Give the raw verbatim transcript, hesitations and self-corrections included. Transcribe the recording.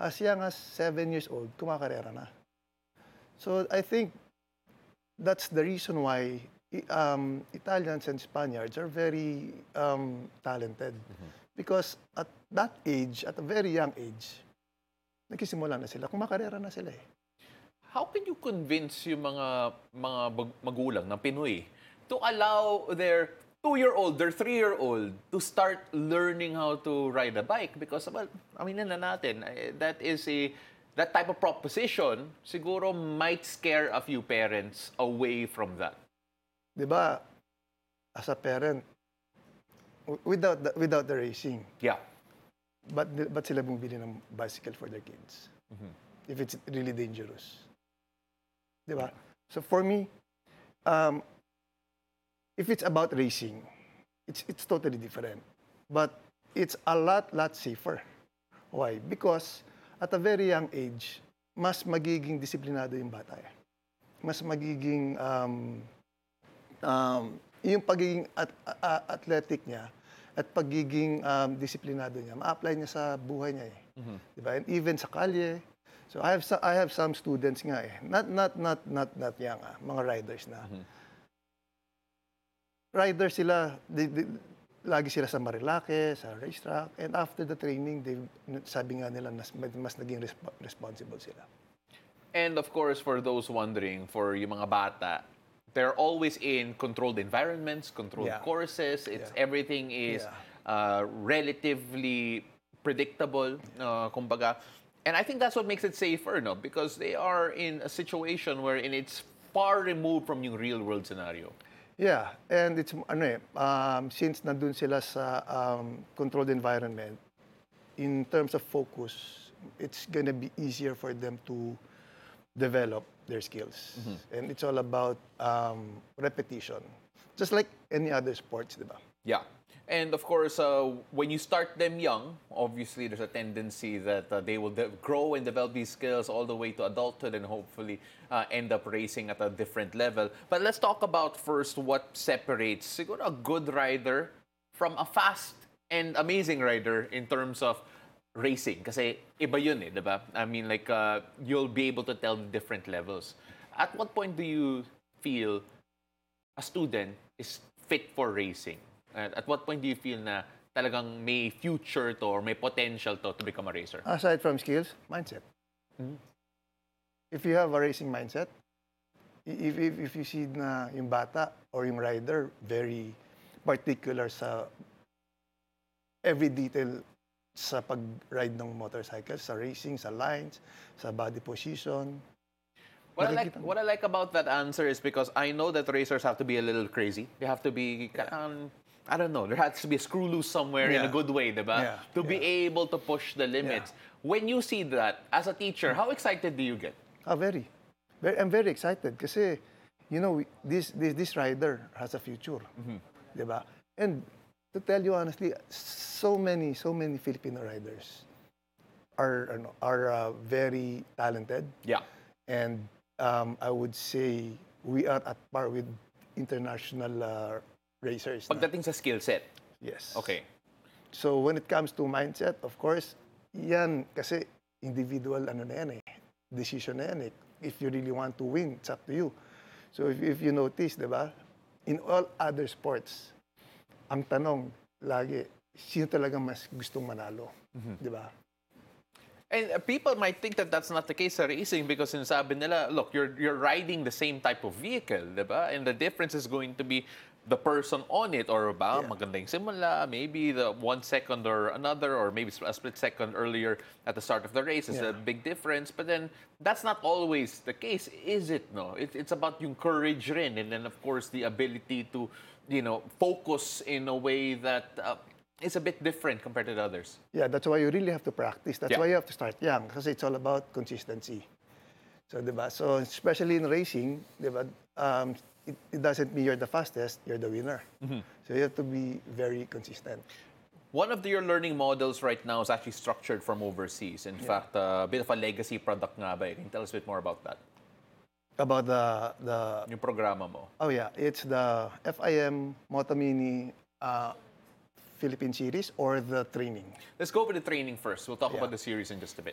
as young as seven years old, kumakarera na. So I think that's the reason why um, Italians and Spaniards are very um, talented. Mm-hmm. Because at that age, at a very young age, nagsisimula na sila, kumakarera na sila eh. How can you convince yung mga mga magulang ng Pinoy to allow their two-year-old, their three-year-old to start learning how to ride a bike? Because, well, aminin na natin, that is a, that type of proposition siguro might scare a few parents away from that. Diba, as a parent, without the, without the racing, yeah, but but sila bumili ng bicycle for their kids, mm-hmm. if it's really dangerous. Diba? So for me, um, if it's about racing, it's it's totally different. But it's a lot, lot safer. Why? Because at a very young age, mas magiging disiplinado yung bata eh. Mas magiging, um, um, yung pagiging at, uh, athletic niya at pagiging um, disiplinado niya, ma-apply niya sa buhay niya eh. Mm-hmm. Diba? And even sa kalye. So I have some, I have some students nga eh, not not not not not young ah, mga riders na. Mm-hmm. Riders sila, they, they, lagi sila sa Marilake, sa racetrack, and after the training, they sabi nga nila mas, mas naging resp- responsible sila. And of course, for those wondering, for yung mga bata, they're always in controlled environments, controlled yeah. courses. It's yeah. everything is yeah. uh, relatively predictable, uh, kumbaga. And I think that's what makes it safer, no? Because they are in a situation wherein it's far removed from yung real-world scenario. Yeah, and it's ano eh, um, since nandun sila sa um, controlled environment, in terms of focus, it's gonna be easier for them to develop their skills. Mm-hmm. And it's all about um, repetition, just like any other sports, di ba? Yeah. And of course, uh, when you start them young, obviously there's a tendency that uh, they will de- grow and develop these skills all the way to adulthood and hopefully uh, end up racing at a different level. But let's talk about first what separates siguro a good rider from a fast and amazing rider in terms of racing. Kasi iba yun eh, diba? I mean, like, uh, you'll be able to tell the different levels. At what point do you feel a student is fit for racing? At what point do you feel na talagang may future to or may potential to to become a racer? Aside from skills, mindset. Mm-hmm. If you have a racing mindset, if, if, if you see na yung bata or yung rider very particular sa every detail sa pag-ride ng motorcycle, sa racing, sa lines, sa body position. What I, like, what I like about that answer is because I know that racers have to be a little crazy. They have to be, um, I don't know, there has to be a screw loose somewhere yeah. in a good way, diba? Yeah. To yeah. be able to push the limits. Yeah. When you see that, as a teacher, how excited do you get? Ah, very. very I'm very excited kasi, you know, this this, this rider has a future. Mm-hmm. Diba? And to tell you honestly, so many, so many Filipino riders are, are uh, very talented. Yeah. And um, I would say we are at par with international uh, racers. Pagdating na. Sa skill set? Yes. Okay. So when it comes to mindset, of course, yan kasi individual ano na yan eh, decision na yan eh. If you really want to win, it's up to you. So if, if you notice, diba, in all other sports, ang tanong lagi, sino talaga mas gustong manalo? Mm-hmm. Diba? And uh, people might think that that's not the case sa racing because sinasabi nila, look, you're you're riding the same type of vehicle, diba? And the difference is going to be the person on it or ba, yeah. maganda yung simula, maybe the one second or another or maybe a split second earlier at the start of the race is yeah. a big difference. But then that's not always the case, is it? No, it, it's about yung courage rin, and then of course the ability to, you know, focus in a way that uh, is a bit different compared to the others. Yeah, that's why you really have to practice. That's yeah. why you have to start young because it's all about consistency. So, diba? So especially in racing, diba? Um, It, it doesn't mean you're the fastest, you're the winner. Mm-hmm. So you have to be very consistent. One of the, your learning models right now is actually structured from overseas. In yeah. fact, uh, a bit of a legacy product nga ba. Can you tell us a bit more about that? About the... the yung programa mo? Oh yeah, it's the F I M Motomini uh, Philippine Series or the training. Let's go over the training first. We'll talk yeah. about the series in just a bit.